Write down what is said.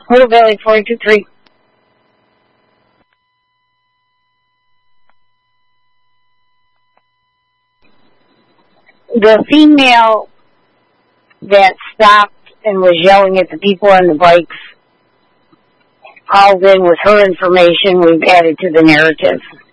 Little Valley 423. The female that stopped and was yelling at the people on the bikes called in with her information. We've added to the narrative.